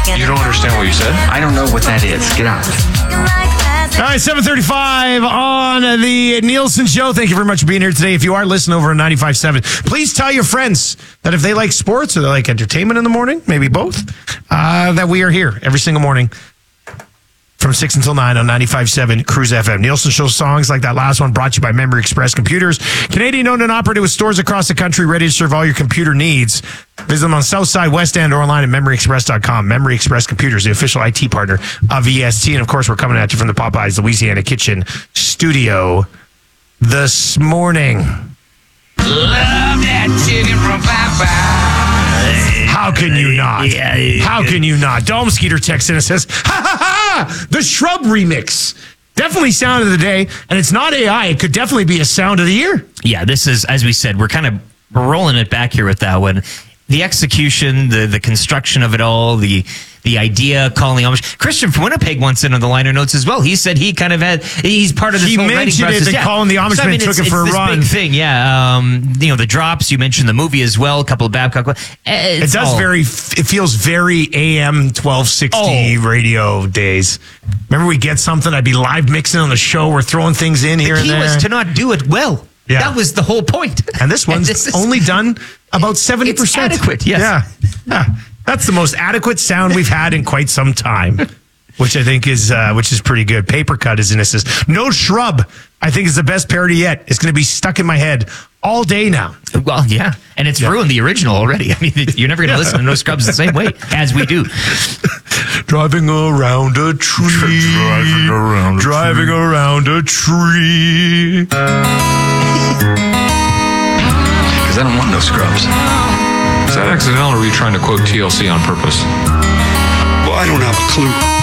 You don't understand what you said? I don't know what that is. Get out. All right, 7:35 on the Nielsen Show. Thank you very much for being here today. If you are listening over on 95.7, please tell your friends that if they like sports or they like entertainment in the morning, maybe both, that we are here every single morning from 6 until 9 on 95.7 Cruise FM. Nielsen Show songs like that last one brought to you by Memory Express Computers. Canadian owned and operated with stores across the country ready to serve all your computer needs. Visit them on Southside, West End, or online at MemoryExpress.com. Memory Express Computers, the official IT partner of EST. And, of course, we're coming at you from the Popeyes Louisiana Kitchen studio this morning. Love that chicken from Popeyes. How can you not? How can you not? Dome Skeeter texts in and says, ha, ha, ha, the Shrub remix. Definitely sound of the day, and it's not AI. It could definitely be a sound of the year. Yeah, this is, as we said, we're rolling it back here with that one. The execution, the construction of it all, the idea, calling homage. Christian from Winnipeg once in on the liner notes as well. He said he kind of he's part of this whole writing process. He mentioned it, and Colin the Amish man took it for a run. It's this big thing, yeah. The drops, you mentioned the movie as well, a couple of Babcock. It feels very AM 1260 radio days. Remember we get something, I'd be live mixing on the show, we're throwing things in here and there. The key was to not do it well. Yeah. That was the whole point. And this one's only done about 70%. It's adequate, yes. Yeah. That's the most adequate sound we've had in quite some time, which I think is pretty good. Paper Cut is in this. No Shrub, I think is the best parody yet. It's going to be stuck in my head all day now. Well, yeah. And it's ruined the original already. I mean, you're never going to listen to No Scrubs the same way as we do. Driving around a tree. Driving around a tree. Because I don't want no scrubs. Is that accidental, or were you trying to quote TLC on purpose? Well, I don't have a clue.